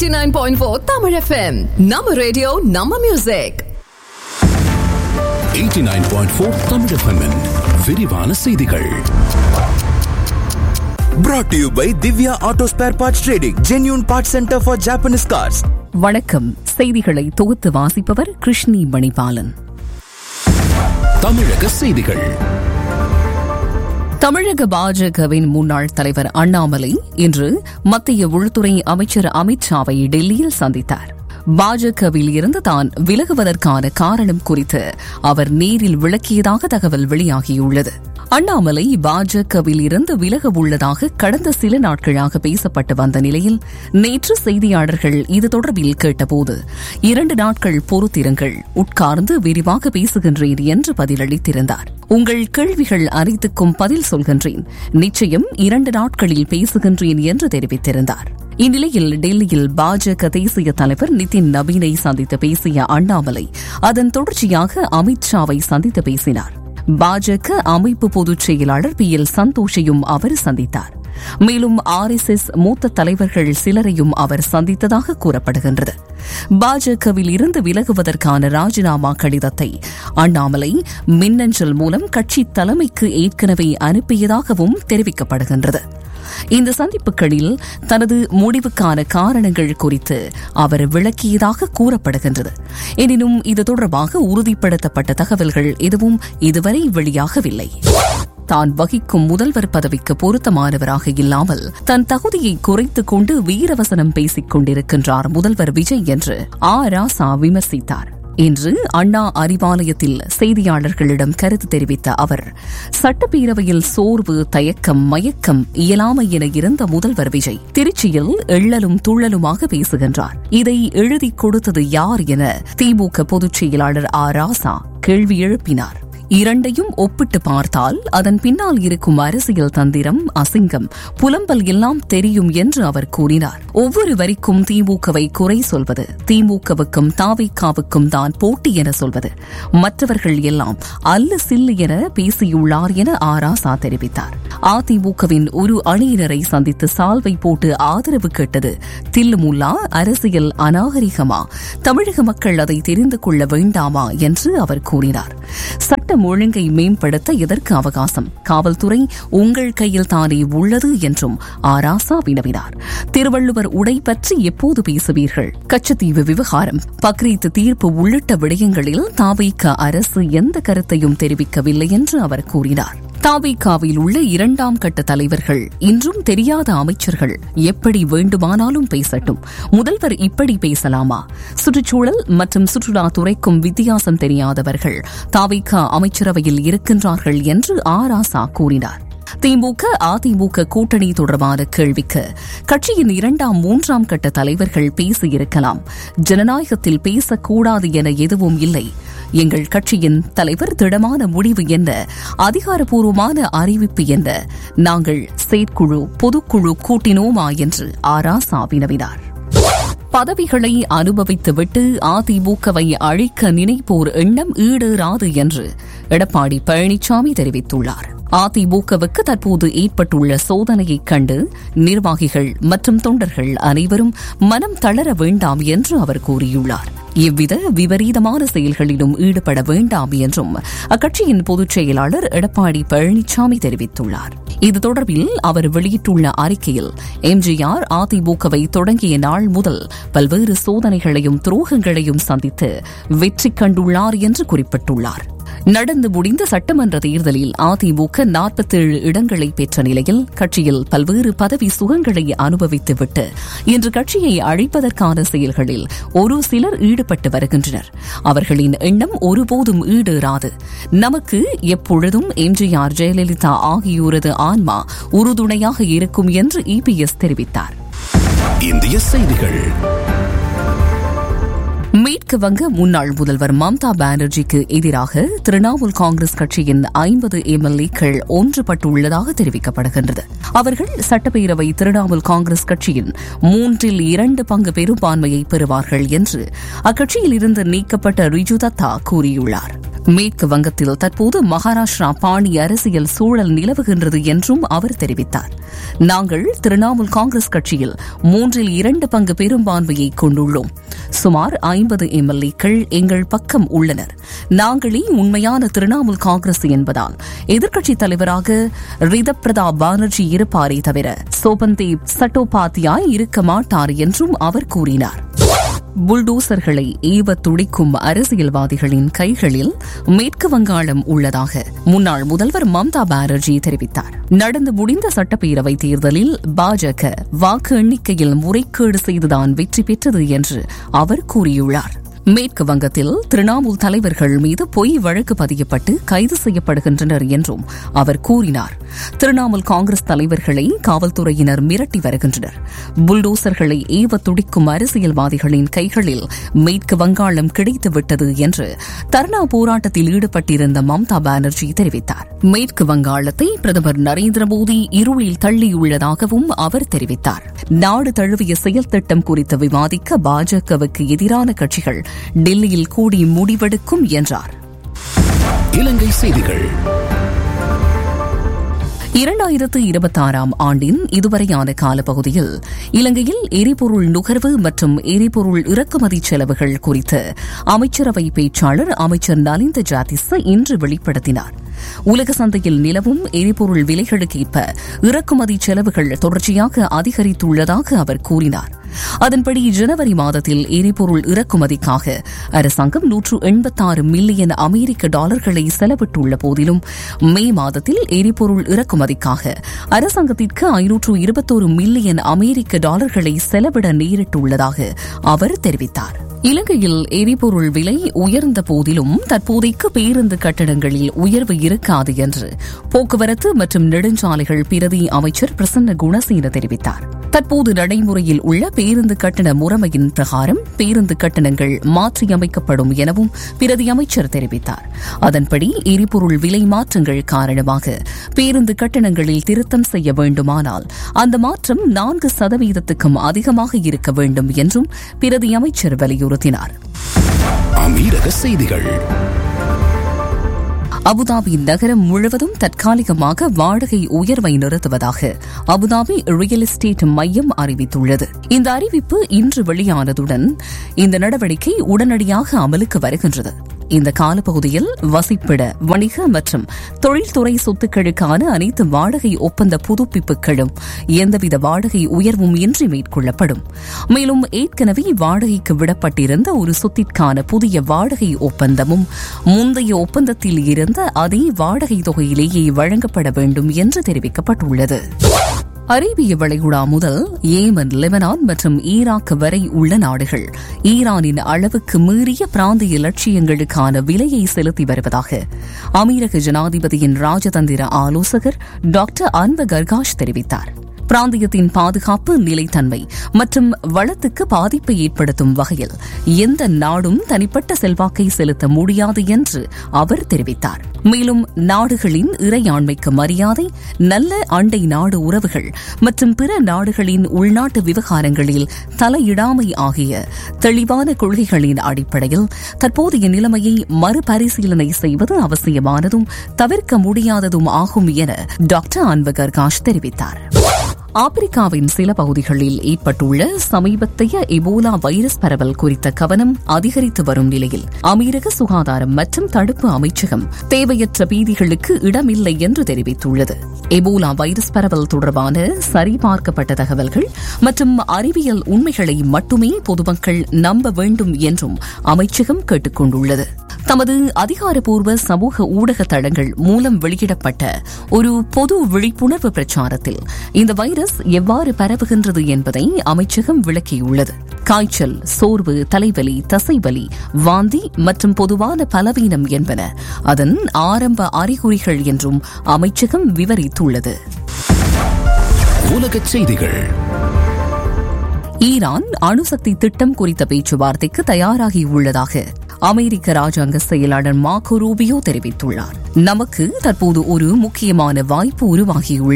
89.4 Tamil FM. நம்ம radio நம்ம music. 89.4 Tamil FM -இன் விரிவான செய்திகள். Brought to you by Divya Auto Spare Parts Trading, Genuine Parts Center for Japanese Cars. வணக்கம். செய்திகளை தொகுத்து வாசிப்பவர் கிருஷ்ணி மணிபாலன். தமிழக செய்திகள். தமிழக பாஜகவின் முன்னாள் தலைவர் அண்ணாமலை இன்று மத்திய உள்துறை அமைச்சர் அமித் ஷாவை டெல்லியில் சந்தித்தார். பாஜகவில் இருந்து தான் விலகுவதற்கான காரணம் குறித்து அவர் நேரில் விளக்கியதாக தகவல் வெளியாகியுள்ளது. அண்ணாமலை பாஜகவில் இருந்து விலக உள்ளதாக கடந்த சில நாட்களாக பேசப்பட்டு வந்த நிலையில் நேற்று செய்தியாளர்கள் இது தொடர்பில் கேட்டபோது 2 நாட்கள் பொறுத்திருங்கள், உட்கார்ந்து விரிவாக பேசுகின்றேன் என்று பதிலளித்திருந்தார். உங்கள் கேள்விகள் அனைத்துக்கும் பதில் சொல்கின்றேன், நிச்சயம் 2 நாட்களில் பேசுகின்றேன் என்று தெரிவித்திருந்தார். இந்நிலையில் டெல்லியில் பாஜக தேசிய தலைவர் நிதின் நபீனை சந்தித்து பேசிய அண்ணாமலை அதன் தொடர்ச்சியாக அமித் ஷாவை சந்தித்து பேசினார். பாஜக அமைப்பு பொதுச் செயலாளர் PL சந்தோஷையும் அவர் சந்தித்தார். மேலும் RSS மூத்த தலைவர்கள் சிலரையும் அவர் சந்தித்ததாக கூறப்படுகின்றது. பாஜகவில் இருந்து விலகுவதற்கான ராஜினாமா கடிதத்தை அண்ணாமலை மின்னஞ்சல் மூலம் கட்சி தலைமைக்கு ஏற்கனவே அனுப்பியதாகவும் தெரிவிக்கப்படுகின்றது. இந்த சந்திப்புகளில் தனது முடிவுக்கான காரணங்கள் குறித்து அவர் விளக்கியதாக கூறப்படுகின்றது. எனினும் இது தொடர்பாக உறுதிப்படுத்தப்பட்ட தகவல்கள் எதுவும் இதுவரை வெளியாகவில்லை. தான் வகிக்கும் முதல்வர் பதவிக்கு பொருத்தமானவராக இல்லாமல் தன் தகுதியை குறைத்துக் கொண்டு வீரவசனம் பேசிக் கொண்டிருக்கின்றார் முதல்வர் விஜய் என்று ராசா விமர்சித்தார். இன்று அண்ணா அறிவாலயத்தில் செய்தியாளர்களிடம் கருத்து தெரிவித்த அவர், சட்டப்பேரவையில் சோர்வு, தயக்கம், மயக்கம், இயலாமை என இருந்த முதல்வர் விஜய் திருச்சியில் எள்ளலும் துள்ளலுமாக பேசுகின்றார். இதை எழுதி கொடுத்தது யார் என திமுக பொதுச் செயலாளர் ராசா கேள்வி எழுப்பினார். இரண்டையும் ஒப்பிட்டு பார்த்தால் அதன் பின்னால் இருக்கும் அரசியல் தந்திரம், அசிங்கம், புலம்பல் எல்லாம் தெரியும் என்று அவர் கூறினார். ஒவ்வொரு வரிக்கும் திமுகவை குறை சொல்வது, திமுகவுக்கும் தாவேகாவுக்கும் தான் போட்டி என சொல்வது, மற்றவர்கள் எல்லாம் அல்ல சில்லு என பேசியுள்ளார் என ராசா தெரிவித்தார். அதிமுகவின் ஒரு அணியினரை சந்தித்து சால்வை போட்டு ஆதரவு கேட்டது தில்லுமுல்லா, அரசியல் அநாகரிகமா? தமிழக மக்கள் அதை தெரிந்து கொள்ள வேண்டாமா என்று அவர் கூறினார். சட்டம் ஒழுங்கை மேம்படுத்த எதற்கு அவகாசம்? காவல்துறை உங்கள் கையில் தானே உள்ளது என்றும் ராசா வினவினார். திருவள்ளுவர் உடை பற்றி எப்போது பேசுவீர்கள்? கச்சத்தீவு விவகாரம், பக்ரீத் தீர்ப்பு உள்ளிட்ட விடயங்களில் தாவேகா அரசு எந்த கருத்தையும் தெரிவிக்கவில்லை என்று அவர் கூறினார். தாவேகாவில் உள்ள 2ஆம் கட்ட தலைவர்கள், இன்றும் தெரியாத அமைச்சர்கள் எப்படி வேண்டுமானாலும் பேசட்டும், முதல்வர் இப்படி பேசலாமா? சுற்றுச்சூழல் மற்றும் சுற்றுலாத்துறைக்கும் வித்தியாசம் தெரியாதவர்கள் தாவேகா அமைச்சரவையில் இருக்கின்றார்கள் என்று ராசா கூறினார். திமுக அதிமுக கூட்டணி தொடர்பான கேள்விக்கு கட்சியின் 2ஆம் 3ஆம் கட்ட தலைவர்கள் பேசியிருக்கலாம், ஜனநாயகத்தில் பேசக்கூடாது என எதுவும் இல்லை. எங்கள் கட்சியின் தலைவர் திடமான முடிவு என்ன, அதிகாரப்பூர்வமான அறிவிப்பு என்ன, நாங்கள் செயற்குழு பொதுக்குழு கூட்டினோமா என்று ராசா வினவினார். பதவிகளை அனுபவித்துவிட்டு அதிமுகவை அழிக்க நினைப்போர் எண்ணம் ஈடேறாது என்று எடப்பாடி பழனிசாமி தெரிவித்துள்ளார். அதிமுகவுக்கு தற்போது ஏற்பட்டுள்ள சோதனையைக் கண்டு நிர்வாகிகள் மற்றும் தொண்டர்கள் அனைவரும் மனம் தளர வேண்டாம் என்று அவர் கூறியுள்ளார். எவ்வித விபரீதமான செயல்களிலும் ஈடுபட வேண்டாம் என்றும் அக்கட்சியின் பொதுச் செயலாளர் எடப்பாடி பழனிசாமி தெரிவித்துள்ளார். இது தொடர்பில் அவர் வெளியிட்டுள்ள அறிக்கையில், எம்ஜிஆர் அதிமுகவை தொடங்கிய நாள் முதல் பல்வேறு சோதனைகளையும் துரோகங்களையும் சந்தித்து வெற்றி கண்டுள்ளார் என்று குறிப்பிட்டுள்ளார். நடந்து முடிந்த சட்டமன்ற தேர்தலில் அதிமுக 47 இடங்களை பெற்ற நிலையில் கட்சியில் பல்வேறு பதவி சுகங்களை அனுபவித்துவிட்டு இன்று கட்சியை அழிப்பதற்கான செயல்களில் ஒரு சிலர் ஈடுபட்டு வருகின்றனர். அவர்களின் எண்ணம் ஒருபோதும் ஈடேறாது. நமக்கு எப்பொழுதும் எம்ஜிஆர், ஜெயலலிதா ஆகியோரது ஆன்மா உறுதுணையாக இருக்கும் என்று EPS தெரிவித்தார். இந்திய செய்திகள். மேற்கு வங்க முன்னாள் முதல்வர் மம்தா பானர்ஜிக்கு எதிராக திரிணாமுல் காங்கிரஸ் கட்சியின் 50 MLAக்கள் ஒன்றுபட்டுள்ளதாக தெரிவிக்கப்படுகின்றது. அவர்கள் சட்டப்பேரவை திரிணாமுல் காங்கிரஸ் கட்சியின் 3/2 பங்கு பெரும்பான்மையை பெறுவார்கள் என்று அக்கட்சியில் இருந்து நீக்கப்பட்ட ரிஜு தத்தா கூறியுள்ளார். மேற்கு வங்கத்தில் தற்போது மகாராஷ்டிரா பாணி அரசியல் சூழல் நிலவுகின்றது என்றும் அவர் தெரிவித்தார். நாங்கள் திரிணாமுல் காங்கிரஸ் கட்சியில் 2/3 பங்கு பெரும்பான்மையை கொண்டுள்ளோம். சுமார் 50 எம்எல்ஏக்கள் எங்கள் பக்கம் உள்ளனர். நாங்களே உண்மையான திரிணாமுல் காங்கிரஸ் என்பதால் எதிர்க்கட்சித் தலைவராக ரிதப் பிரதாப் பானர்ஜி இருப்பாரே தவிர சோபந்தேவ் சட்டோபாத்யாய் இருக்க மாட்டார் என்றும் அவர் கூறினார். புல்டோசர்களை ஏவ துடிக்கும் அரசியல்வாதிகளின் கைகளில் மேற்கு வங்காளம் உள்ளதாக முன்னாள் முதல்வர் மம்தா பானர்ஜி தெரிவித்தார். நடந்து முடிந்த சட்டப்பேரவைத் தேர்தலில் பாஜக வாக்கு எண்ணிக்கையில் முறைகேடு செய்துதான் வெற்றி பெற்றது என்று அவர் கூறியுள்ளார். மேற்கு வங்கத்தில் திரிணாமுல் தலைவர்கள் மீது பொய் வழக்கு பதியப்பட்டு கைது செய்யப்படுகின்றனர் என்றும் அவர் கூறினார். திரிணாமுல் காங்கிரஸ் தலைவர்களை காவல்துறையினர் மிரட்டி வருகின்றனர். புல்டோசர்களை ஏவ துடிக்கும் அரசியல்வாதிகளின் கைகளில் மேற்கு வங்காளம் கிடைத்துவிட்டது என்று தர்ணா போராட்டத்தில் ஈடுபட்டிருந்த மம்தா பானர்ஜி தெரிவித்தார். மேற்கு வங்காளத்தை பிரதமர் நரேந்திர மோடி இருளில் தள்ளியுள்ளதாகவும் அவர் தெரிவித்தார். நாடு தழுவிய செயல் திட்டம் குறித்து விவாதிக்க பாஜகவுக்கு எதிரான கட்சிகள் டெல்லியில் கூடி முடிவெடுக்கும் என்றார். இலங்கை செய்திகள். 2026 ஆண்டின் இதுவரையான காலப்பகுதியில் இலங்கையில் எரிபொருள் நுகர்வு மற்றும் எரிபொருள் இறக்குமதி செலவுகள் குறித்து அமைச்சரவை பேச்சாளர் அமைச்சர் நலிந்த ஜாதிச இன்று வெளிப்படுத்தினார். உலக சந்தையில் நிலவும் எரிபொருள் விலைகளுக்கேற்ப இறக்குமதி செலவுகள் தொடர்ச்சியாக அதிகரித்துள்ளதாக அவர் கூறினார். அதன்படி ஜனவரி மாதத்தில் எரிபொருள் இறக்குமதிக்காக அரசாங்கம் 186 மில்லியன் அமெரிக்க டாலர்களை செலவிட்டுள்ள போதிலும் மே மாதத்தில் எரிபொருள் இறக்குமதிக்காக அரசாங்கத்திற்கு 521 மில்லியன் அமெரிக்க டாலர்களை செலவிட நேரிட்டுள்ளதாக அவர் தெரிவித்தார். இலங்கையில் எரிபொருள் விலை உயர்ந்த போதிலும் தற்போதைக்கு பேருந்து கட்டணங்களில் உயர்வு இருக்காது என்று போக்குவரத்து மற்றும் நெடுஞ்சாலைகள் பிரதி அமைச்சர் பிரசன்ன குணசேன தெரிவித்தார். தற்போது நடைமுறையில் உள்ள பேருந்து கட்டண முறைமையின் பிரகாரம் பேருந்து கட்டணங்கள் மாற்றியமைக்கப்படும் எனவும் பிரதி அமைச்சர் தெரிவித்தார். அதன்படி எரிபொருள் விலை மாற்றங்கள் காரணமாக பேருந்து கட்டணங்களில் திருத்தம் செய்ய வேண்டுமானால் அந்த மாற்றம் 4% அதிகமாக இருக்க வேண்டும் என்றும் பிரதி அமைச்சர் வலியுறுத்தினார். அமீரக செய்திகள். அபுதாபி நகரம் முழுவதும் தற்காலிகமாக வாடகை உயர்வை நிறுத்துவதாக அபுதாபி ரியல் எஸ்டேட் மையம் அறிவித்துள்ளது. இந்த அறிவிப்பு இன்று வெளியானதுடன் இந்த நடவடிக்கை உடனடியாக அமலுக்கு வருகின்றது. இந்த காலப்பகுதியில் வசிப்பிட, வணிக மற்றும் தொழில்துறை சொத்துக்களுக்கான அனைத்து வாடகை ஒப்பந்த புதுப்பிப்புகளும் எந்தவித வாடகை உயர்வும் இன்றி மேற்கொள்ளப்படும். மேலும் ஏற்கனவே வாடகைக்கு விடப்பட்டிருந்த ஒரு சொத்திற்கான புதிய வாடகை ஒப்பந்தமும் முந்தைய ஒப்பந்தத்தில் இருந்த அதே வாடகை தொகையிலேயே வழங்கப்பட வேண்டும் என்று தெரிவிக்கப்பட்டுள்ளது. அரேபிய வளைகுடா முதல் ஏமன், லெபனான் மற்றும் ஈராக் வரை உள்ள நாடுகள் ஈரானின் அளவுக்கு மீறிய பிராந்திய லட்சியங்களுக்கான விலையை செலுத்தி வருவதாக அமீரக ஜனாதிபதியின் ராஜதந்திர ஆலோசகர் டாக்டர் அன்வர் கர்காஷ் தெரிவித்தார். பிராந்தியத்தின் பாதுகாப்பு, நிலைத்தன்மை மற்றும் வளத்துக்கு பாதிப்பை ஏற்படுத்தும் வகையில் எந்த நாடும் தனிப்பட்ட செல்வாக்கை செலுத்த முடியாது என்று அவர் தெரிவித்தார். மேலும் நாடுகளின் இறையாண்மைக்கு மரியாதை, நல்ல அண்டை நாடு உறவுகள் மற்றும் பிற நாடுகளின் உள்நாட்டு விவகாரங்களில் தலையிடாமை ஆகிய தெளிவான கொள்கைகளின் அடிப்படையில் தற்போதைய நிலைமையை மறுபரிசீலனை செய்வது அவசியமானதும் தவிர்க்க முடியாததும் ஆகும் என டாக்டர் அன்வர் கர்காஷ் தெரிவித்தார். ஆப்பிரிக்காவின் சில பகுதிகளில் ஏற்பட்டுள்ள சமீபத்திய எபோலா வைரஸ் பரவல் குறித்த கவனம் அதிகரித்து வரும் நிலையில் அமீரக சுகாதாரம் மற்றும் தடுப்பு அமைச்சகம் தேவையற்ற பீதிகளுக்கு இடமில்லை என்று தெரிவித்துள்ளது. எபோலா வைரஸ் பரவல் தொடர்பான சரிபார்க்கப்பட்ட தகவல்கள் மற்றும் அறிவியல் உண்மைகளை மட்டுமே பொதுமக்கள் நம்ப வேண்டும் என்றும் அமைச்சகம் கேட்டுக் கொண்டுள்ளது. தமது அதிகாரப்பூர்வ சமூக ஊடக தளங்கள் மூலம் வெளியிடப்பட்ட ஒரு பொது விழிப்புணர்வு பிரச்சாரத்தில் இந்த வைரஸ் எவ்வாறு பரவுகின்றது என்பதை அமைச்சகம் விளக்கியுள்ளது. காய்ச்சல், சோர்வு, தலைவலி, தசைவலி, வாந்தி மற்றும் பொதுவான பலவீனம் என்பன அதன் ஆரம்ப அறிகுறிகள் என்றும் அமைச்சகம் விவரித்துள்ளது. உலகச் செய்திகள். ஈரான் அணுசக்தி திட்டம் குறித்த பேச்சுவார்த்தைக்கு தயாராகியுள்ளதாக அமெரிக்க ராஜாங்க செயலாளர் மார்க்கோ ரூபியோ தெரிவித்துள்ளார். நமக்கு தற்போது ஒரு முக்கியமான வாய்ப்பு உருவாகியுள்ளது.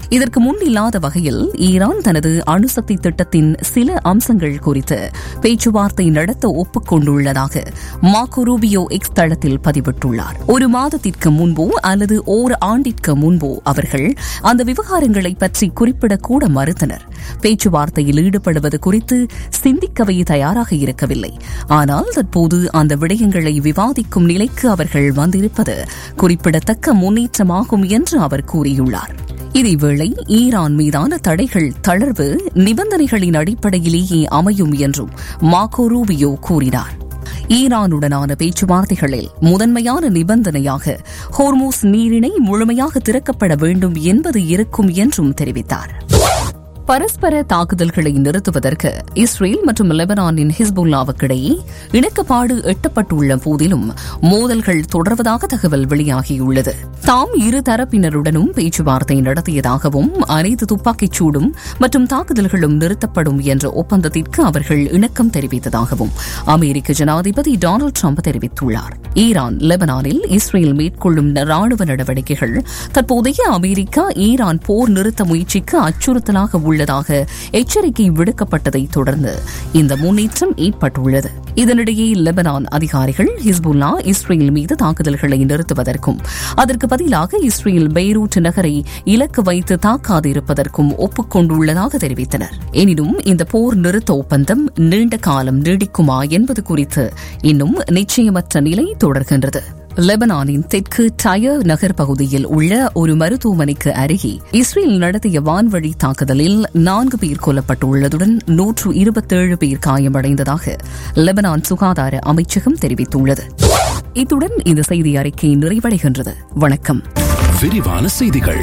இதற்கு முன் இல்லாத வகையில் ஈரான் தனது அணுசக்தி திட்டத்தின் சில அம்சங்கள் குறித்து பேச்சுவார்த்தை நடத்த ஒப்புக்கொண்டுள்ளதாக மார்கோ ரூபியோ எக்ஸ் தளத்தில் பதிவிட்டுள்ளார். ஒரு மாதத்திற்கு முன்போ அல்லது ஓராண்டிற்கு முன்போ அவர்கள் அந்த விவகாரங்களை பற்றி குறிப்பிடக்கூட மறுத்தனர். பேச்சுவார்த்தையில் ஈடுபடுவது குறித்து சிந்திக்கவே தயாராக இருக்கவில்லை. ஆனால் தற்போது அந்த விடயங்களை விவாதிக்கும் நிலைக்கு அவர்கள் வந்திருப்பது குறிப்பிடத்தக்க முன்னேற்றமாகும் என்று அவர் கூறியுள்ளார். இதேவேளை ஈரான் மீதான தடைகள் தளர்வு நிபந்தனைகளின் அடிப்படையிலேயே அமையும் என்றும் மார்கோ ரூபியோ கூறினார். ஈரானுடனான பேச்சுவார்த்தைகளில் முதன்மையான நிபந்தனையாக ஹோர்மூஸ் நீரிணை முழுமையாக திறக்கப்பட வேண்டும் என்பது இருக்கும் என்றும் தெரிவித்தார். பரஸ்பர தாக்குதல்களை நிறுத்துவதற்கு இஸ்ரேல் மற்றும் லெபனானின் ஹிஸ்புல்லாவுக்கிடையே இணக்கப்பாடு எட்டப்பட்டுள்ள போதிலும் மோதல்கள் தொடர்வதாக தகவல் வெளியாகியுள்ளது. தாம் இரு தரப்பினருடனும் பேச்சுவார்த்தை நடத்தியதாகவும் அனைத்து துப்பாக்கிச் சூடும் மற்றும் தாக்குதல்களும் நிறுத்தப்படும் என்ற ஒப்பந்தத்திற்கு அவர்கள் இணக்கம் தெரிவித்ததாகவும் அமெரிக்க ஜனாதிபதி டொனால்டு டிரம்ப் தெரிவித்துள்ளார். ஈரான் லெபனானில் இஸ்ரேல் மேற்கொள்ளும் ராணுவ நடவடிக்கைகள் தற்போதைய அமெரிக்கா ஈரான் போர் நிறுத்த முயற்சிக்கு அச்சுறுத்தலாக உள்ளதாக எச்சரிக்கை விடுக்கப்பட்டதை தொடர்ந்து இந்த முன்னேற்றம் ஏற்பட்டுள்ளது. இதனிடையே லெபனான் அதிகாரிகள் ஹிஸ்புல்லா இஸ்ரேல் மீது தாக்குதல்களை நிறுத்துவதற்கும் அதற்கு பதிலாக இஸ்ரேல் பெய்ரூட் நகரை இலக்கு வைத்து தாக்காதிருப்பதற்கும் ஒப்புக்கொண்டுள்ளதாக தெரிவித்தனர். எனினும் இந்த போர் நிறுத்த ஒப்பந்தம் நீண்ட காலம் நீடிக்குமா என்பது குறித்து இன்னும் நிச்சயமற்ற நிலை தொடர்கின்றது. லெபனானின் தெற்கு டயர் நகர் பகுதியில் உள்ள ஒரு மருத்துவமனைக்கு அருகே இஸ்ரேல் நடத்திய வான்வழி தாக்குதலில் 4 பேர் கொல்லப்பட்டுள்ளதுடன் 127 பேர் காயமடைந்ததாக லெபனான் சுகாதார அமைச்சகம் தெரிவித்துள்ளது. இத்துடன் இந்த செய்தி அறிக்கை நிறைவடைகின்றது. வணக்கம். விரிவான செய்திகள்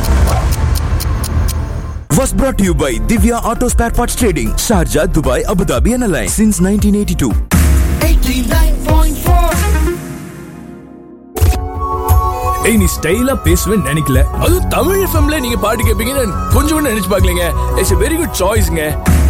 was brought to you by Divya Auto Spare Parts Trading, Sharjah, Dubai, Abu Dhabi and Alliance since 1982. 89.4. ஏய், நீ ஸ்டைலா பேசுவேன்னு நினைக்கல. அது தமிழ் எஃப்எம்ல நீங்க பாட்டு கேட்பீங்கன்னு கொஞ்சம் கூட நினைச்சு பார்க்கலங்க. It's a very good choice.